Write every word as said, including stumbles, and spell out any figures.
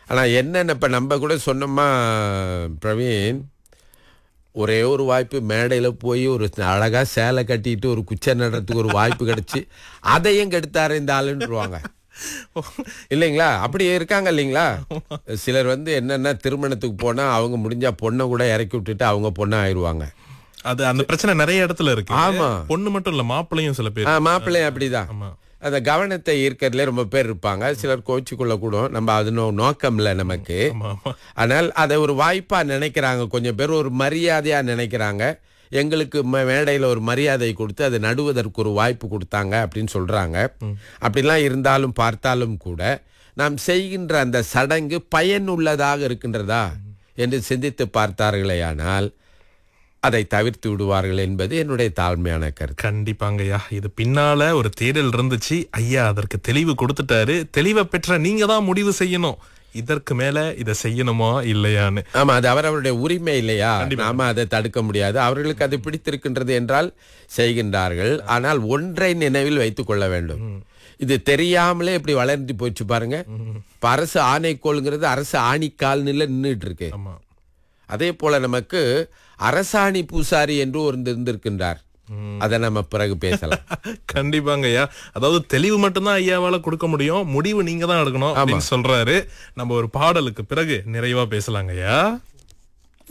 ஆனா என்னன்னு இப்ப நம்ம கூட சொன்னோமா பிரவீன், ஒரே ஒரு வாய்ப்பு மேடையில போய் ஒரு அழகா சேலை கட்டிட்டு ஒரு குச்சை நடுறதுக்கு ஒரு வாய்ப்பு கிடைச்சு அதையும் கெடுத்தாரு இந்த ஆளுன்றுவாங்க இல்லைங்களா? அப்படி இருக்காங்க இல்லைங்களா? சிலர் வந்து என்னன்னா திருமணத்துக்கு போனா அவங்க முடிஞ்சா பொண்ணை கூட இறக்கி விட்டுட்டு அவங்க பொண்ணா ஆயிடுவாங்க. அது அந்த பிரச்சனை நிறைய இடத்துல இருக்கு. ஆமா, பொண்ணு மட்டும் இல்ல, மாப்பிள்ளையும் சில பேர். மாப்பிள்ளையும் அப்படிதான். அந்த கவனத்தை ஈர்க்கிறதுல ரொம்ப பேர் இருப்பாங்க. சிலர் கோச்சிக்குள்ள கூட நம்ம அது நோக்கம் இல்லை நமக்கு. ஆனால் அதை ஒரு வாய்ப்பா நினைக்கிறாங்க. கொஞ்சம் பேர் ஒரு மரியாதையா நினைக்கிறாங்க. எங்களுக்கு மேடையில் ஒரு மரியாதை கொடுத்து அதை நடுவதற்கு ஒரு வாய்ப்பு கொடுத்தாங்க அப்படின்னு சொல்றாங்க. அப்படிலாம் இருந்தாலும் பார்த்தாலும் கூட நாம் செய்கின்ற அந்த சடங்கு பயனுள்ளதாக இருக்கின்றதா என்று சிந்தித்து பார்த்தார்களேயானால் அதை தவிர்த்து விடுவார்கள் என்பது என்னுடைய தாழ்மையான கருத்து. கண்டிப்பாங்கய்யா, இது பின்னால ஒரு தேடல் இருந்துச்சு. ஐயா அதற்கு தெளிவு கொடுத்துட்டாரு. தெளிவை பெற்ற நீங்க தான் முடிவு செய்யணும், இதற்கு மேல இதை செய்யணுமா இல்லையான்னு. ஆமா, அது அவரவருடைய உரிமை இல்லையா? நாம அதை தடுக்க முடியாது. அவர்களுக்கு அது பிடித்திருக்கின்றது என்றால் செய்கின்றார்கள். ஆனால் ஒன்றை நினைவில் வைத்துக் கொள்ள வேண்டும், இது தெரியாமலே இப்படி வளர்ந்து போச்சு பாருங்க. இப்ப அரசு ஆணைக்கோள்ங்கிறது அரசு ஆணிக்கால் நில நின்றுட்டு இருக்கு. அதே போல நமக்கு அரசாணி பூசாரி என்று ஒரு இருந்திருக்கின்றார். அதை நம்ம பிறகு பேசலாம். கண்டிப்பாங்க ஐயா. அதாவது தெளிவு மட்டும்தான் ஐயாவால கொடுக்க முடியும், முடிவு நீங்க தான் எடுக்கணும் அப்படின்னு சொல்றாரு. நம்ம ஒரு பாடலுக்கு பிறகு நிறைவா பேசலாங்க ஐயா.